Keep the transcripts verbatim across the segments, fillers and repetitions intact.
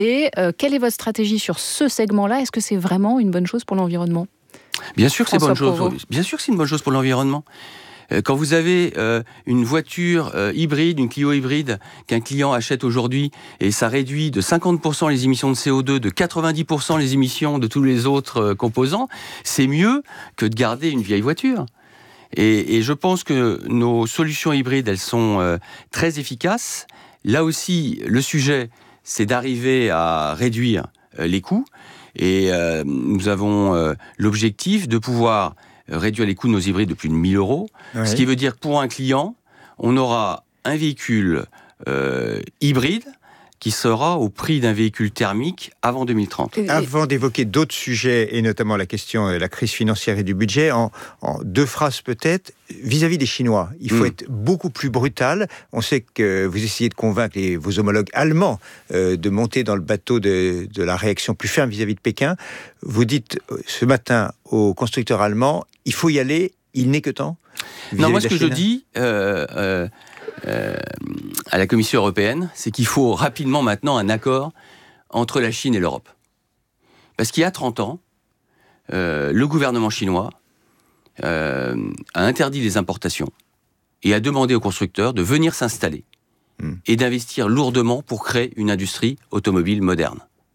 Et euh, quelle est votre stratégie sur ce segment-là ? Est-ce que c'est vraiment une bonne chose pour l'environnement ? Bien sûr que c'est bonne chose. Provost. Bien sûr que c'est une bonne chose pour l'environnement. Quand vous avez euh, une voiture euh, hybride, une Clio hybride, qu'un client achète aujourd'hui, et ça réduit de cinquante pour cent les émissions de C O deux, de quatre-vingt-dix pour cent les émissions de tous les autres euh, composants, c'est mieux que de garder une vieille voiture. Et, et je pense que nos solutions hybrides, elles sont euh, très efficaces. Là aussi, le sujet, c'est d'arriver à réduire euh, les coûts. Et euh, nous avons euh, l'objectif de pouvoir réduire les coûts de nos hybrides de plus de mille euros. Oui. Ce qui veut dire que pour un client, on aura un véhicule euh, hybride qui sera au prix d'un véhicule thermique avant deux mille trente. Avant d'évoquer d'autres sujets, et notamment la question de la crise financière et du budget, en, en deux phrases peut-être, vis-à-vis des Chinois, il faut mmh. être beaucoup plus brutal. On sait que vous essayez de convaincre les, vos homologues allemands euh, de monter dans le bateau de, de la réaction plus ferme vis-à-vis de Pékin. Vous dites ce matin aux constructeurs allemands, il faut y aller, il n'est que temps. Non, moi ce que Chine. je dis... Euh, euh... Euh, à la Commission européenne, c'est qu'il faut rapidement maintenant un accord entre la Chine et l'Europe. Parce qu'il y a trente ans, euh, le gouvernement chinois euh, a interdit les importations et a demandé aux constructeurs de venir s'installer mmh. et d'investir lourdement pour créer une industrie automobile moderne.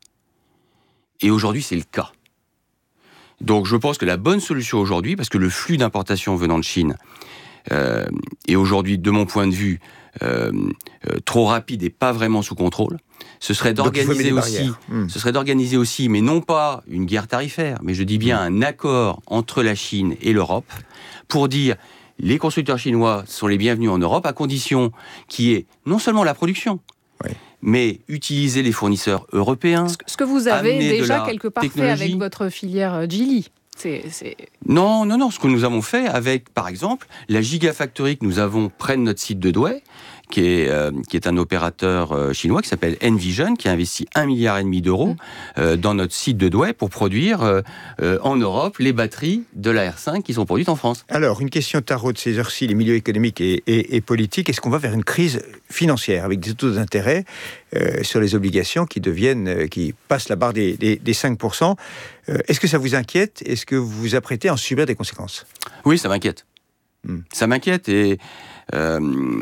Et aujourd'hui, c'est le cas. Donc je pense que la bonne solution aujourd'hui, parce que le flux d'importations venant de Chine Euh, et aujourd'hui, de mon point de vue, euh, euh, trop rapide et pas vraiment sous contrôle, ce serait d'organiser aussi, mmh. ce serait d'organiser aussi, mais non pas une guerre tarifaire, mais je dis bien mmh. un accord entre la Chine et l'Europe pour dire les constructeurs chinois sont les bienvenus en Europe à condition qu'il y ait non seulement la production, oui. mais utiliser les fournisseurs européens. Ce que, ce que vous avez déjà de quelque part fait avec votre filière Geely. C'est, c'est... Non, non, non. Ce que nous avons fait avec, par exemple, la Gigafactory que nous avons près de notre site de Douai, qui est, euh, qui est un opérateur euh, chinois qui s'appelle Envision, qui a investi un milliard et demi d'euros euh, dans notre site de Douai pour produire euh, euh, en Europe les batteries de la R cinq qui sont produites en France. Alors, une question tarot de ces heures-ci, les milieux économiques et, et, et politiques. Est-ce qu'on va vers une crise financière avec des taux d'intérêt euh, sur les obligations qui deviennent, euh, qui passent la barre des, des, des cinq pour cent euh, Est-ce que ça vous inquiète ? Est-ce que vous vous apprêtez à en subir des conséquences ? Oui, ça m'inquiète. Hmm. Ça m'inquiète et... Euh,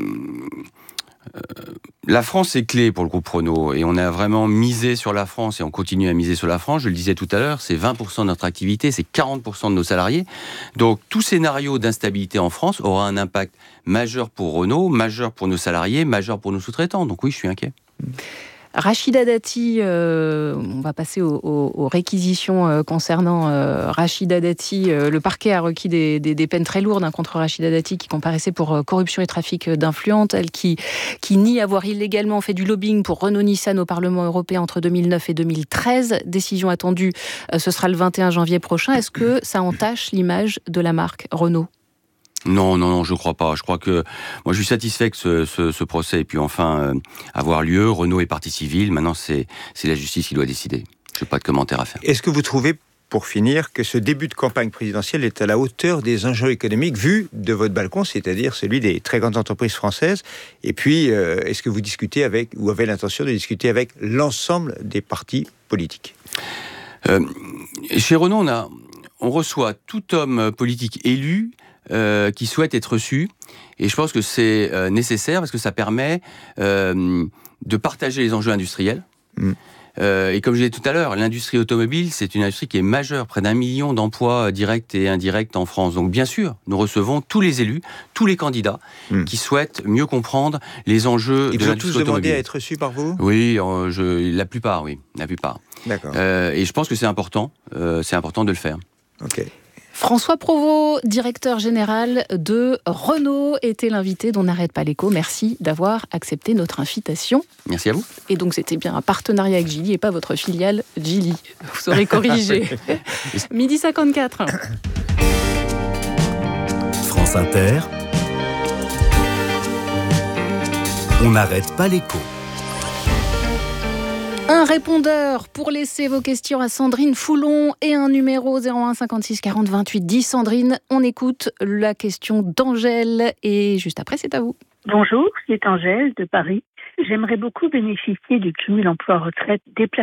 euh, la France est clé pour le groupe Renault et on a vraiment misé sur la France et on continue à miser sur la France. Je le disais tout à l'heure, c'est vingt pour cent de notre activité, c'est quarante pour cent de nos salariés. Donc tout scénario d'instabilité en France aura un impact majeur pour Renault, majeur pour nos salariés, majeur pour nos sous-traitants. Donc oui, je suis inquiet. Rachida Dati, euh, on va passer aux, aux, aux réquisitions euh, concernant euh, Rachida Dati. Euh, le parquet a requis des, des, des peines très lourdes hein, contre Rachida Dati qui comparaissait pour euh, corruption et trafic d'influence. Elle qui, qui nie avoir illégalement fait du lobbying pour Renault-Nissan au Parlement européen entre deux mille neuf et deux mille treize. Décision attendue, euh, ce sera le vingt et un janvier prochain. Est-ce que ça entache l'image de la marque Renault ? Non, non, non, je crois pas. Je crois que moi, je suis satisfait que ce, ce, ce procès ait pu enfin euh, avoir lieu. Renault est partie civile. Maintenant, c'est, c'est la justice qui doit décider. Je n'ai pas de commentaire à faire. Est-ce que vous trouvez, pour finir, que ce début de campagne présidentielle est à la hauteur des enjeux économiques vus de votre balcon, c'est-à-dire celui des très grandes entreprises françaises ? Et puis, euh, est-ce que vous discutez avec, ou avez l'intention de discuter avec l'ensemble des partis politiques ? euh, Chez Renault, on a, on reçoit tout homme politique élu Euh, qui souhaitent être reçus. Et je pense que c'est euh, nécessaire parce que ça permet euh, de partager les enjeux industriels. Mmh. Euh, et comme je l'ai dit tout à l'heure, l'industrie automobile, c'est une industrie qui est majeure, près d'un million d'emplois directs et indirects en France. Donc bien sûr, nous recevons tous les élus, tous les candidats mmh. qui souhaitent mieux comprendre les enjeux Ils de l'industrie automobile. Ils vous ont tous demandé à être reçus par vous ? Oui, euh, je, la plupart, oui, la plupart. D'accord. Euh, et je pense que c'est important, euh, c'est important de le faire. Ok. François Provost, directeur général de Renault, était l'invité dont n'arrête pas l'écho. Merci d'avoir accepté notre invitation. Merci à vous. Et donc c'était bien un partenariat avec Geely et pas votre filiale Geely. Vous serez corrigé. Midi cinquante-quatre. France Inter. On n'arrête pas l'écho. Un répondeur pour laisser vos questions à Sandrine Foulon et un numéro zéro un cinquante-six quarante vingt-huit dix. Sandrine, on écoute la question d'Angèle et juste après, c'est à vous. Bonjour, c'est Angèle de Paris. J'aimerais beaucoup bénéficier du cumul emploi-retraite dès